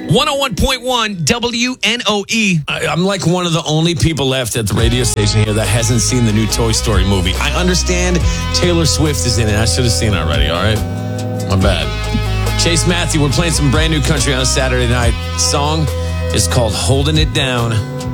101.1 WNOE. I'm like one of the only people left at the radio station here that hasn't seen the new Toy Story movie. I understand Taylor Swift is in it. I should have seen it already, all right? My bad. Chase Matthew, we're playing some brand new country on a Saturday night. The song is called Holding It Down.